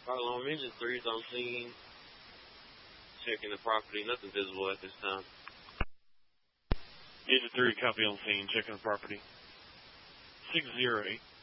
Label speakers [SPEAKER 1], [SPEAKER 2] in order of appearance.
[SPEAKER 1] Alarm engine 3 is on scene. Checking the property. Nothing visible at this time.
[SPEAKER 2] Engine 3, copy on scene. Checking the property. 608.